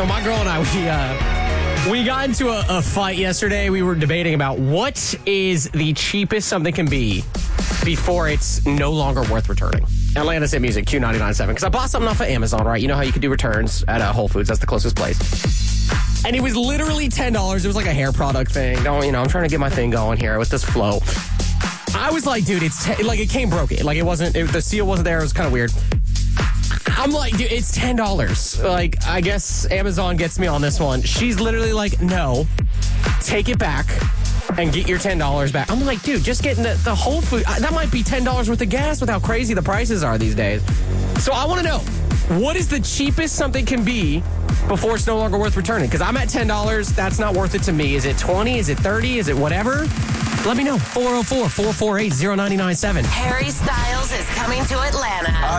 So my girl and I, we got into a fight yesterday. We were debating about what is the cheapest something can be before it's no longer worth returning. Atlanta City Music, Q99.7. Because I bought something off of Amazon, right? You know how you can do returns at Whole Foods. That's the closest place. And it was literally $10. It was like a hair product thing. I'm trying to get my thing going here with this flow. I was like, dude, it came broken. Like, the seal wasn't there. It was kind of weird. I'm like, dude, it's $10. Like, I guess Amazon gets me on this one. She's literally like, no, take it back and get your $10 back. I'm like, dude, just getting the Whole Food. That might be $10 worth of gas with how crazy the prices are these days. So I want to know, what is the cheapest something can be before it's no longer worth returning? Because I'm at $10. That's not worth it to me. Is it 20? Is it 30? Is it whatever? Let me know. 404-448-0997. Harry Styles is coming to Atlanta.